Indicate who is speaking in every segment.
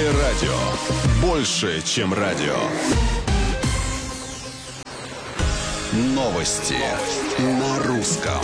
Speaker 1: Русское радио. Больше, чем радио. Новости на русском.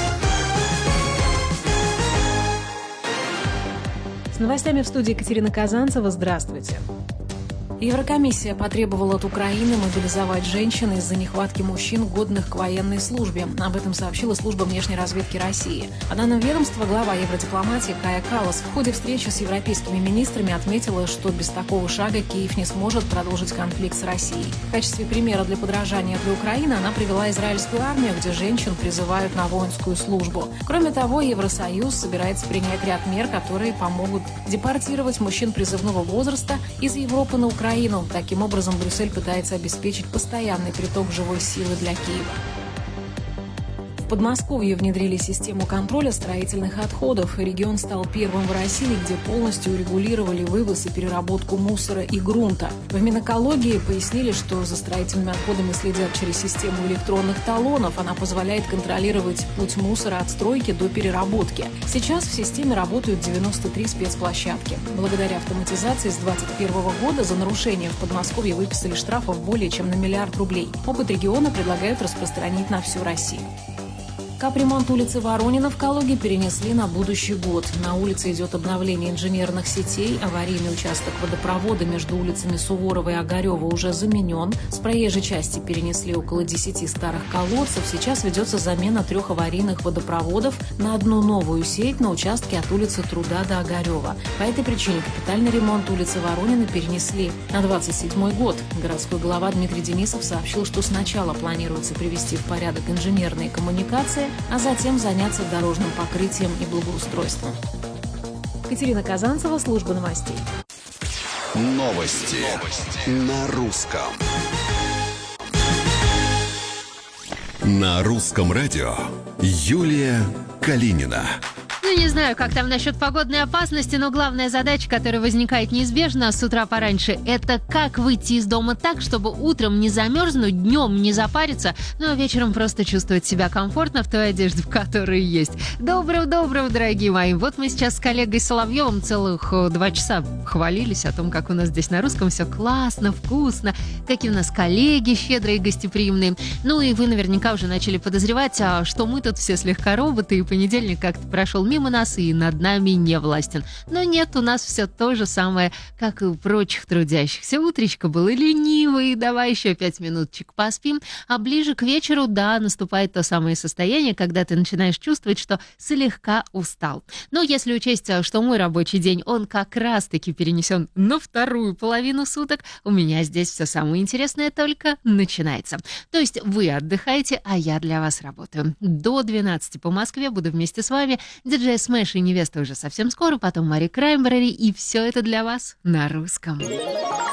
Speaker 2: С новостями в студии Екатерина Казанцева. Здравствуйте. Еврокомиссия потребовала от Украины мобилизовать женщин из-за нехватки мужчин, годных к военной службе. Об этом сообщила служба внешней разведки России. По данным ведомства, глава евродипломатии Кая Каллас в ходе встречи с европейскими министрами отметила, что без такого шага Киев не сможет продолжить конфликт с Россией. В качестве примера для подражания для Украины она привела израильскую армию, где женщин призывают на воинскую службу. Кроме того, Евросоюз собирается принять ряд мер, которые помогут депортировать мужчин призывного возраста из Европы на Украину. Таким образом, Брюссель пытается обеспечить постоянный приток живой силы для Киева. В Подмосковье внедрили систему контроля строительных отходов. Регион стал первым в России, где полностью урегулировали вывоз и переработку мусора и грунта. В Минэкологии пояснили, что за строительными отходами следят через систему электронных талонов. Она позволяет контролировать путь мусора от стройки до переработки. Сейчас в системе работают 93 спецплощадки. Благодаря автоматизации с 2021 года за нарушение в Подмосковье выписали штрафов более чем на 1 миллиард рублей. Опыт региона предлагают распространить на всю Россию. Капремонт улицы Воронина в Калуге перенесли на будущий год. На улице идет обновление инженерных сетей. Аварийный участок водопровода между улицами Суворова и Огарева уже заменен. С проезжей части перенесли около 10 старых колодцев. Сейчас ведется замена 3 аварийных водопроводов на одну новую сеть на участке от улицы Труда до Огарева. По этой причине капитальный ремонт улицы Воронина перенесли на 27 год. Городской глава Дмитрий Денисов сообщил, что сначала планируется привести в порядок инженерные коммуникации, а затем заняться дорожным покрытием и благоустройством. Екатерина Казанцева, служба новостей.
Speaker 1: Новости на русском. На русском радио Юлия Калинина.
Speaker 3: Не знаю, как там насчет погодной опасности, но главная задача, которая возникает неизбежно с утра пораньше, это как выйти из дома так, чтобы утром не замерзнуть, днем не запариться, ну а вечером просто чувствовать себя комфортно в той одежде, в которой есть. Доброго, дорогие мои. Вот мы сейчас с коллегой Соловьевым целых 2 часа хвалились о том, как у нас здесь на русском все классно, вкусно, какие у нас коллеги щедрые и гостеприимные. Ну и вы наверняка уже начали подозревать, что мы тут все слегка роботы, и понедельник как-то прошел мимо нас и над нами не властен. Но нет, у нас все то же самое, как и у прочих трудящихся. Утречко было ленивое, давай еще 5 минуточек поспим, а ближе к вечеру, да, наступает то самое состояние, когда ты начинаешь чувствовать, что слегка устал. Но если учесть, что мой рабочий день, он как раз-таки перенесен на вторую половину суток, у меня здесь все самое интересное только начинается. То есть вы отдыхаете, а я для вас работаю. До 12 по Москве буду вместе с вами. Диджей Смэш и невеста уже совсем скоро, потом Мари Краймбрери, и все это для вас на русском.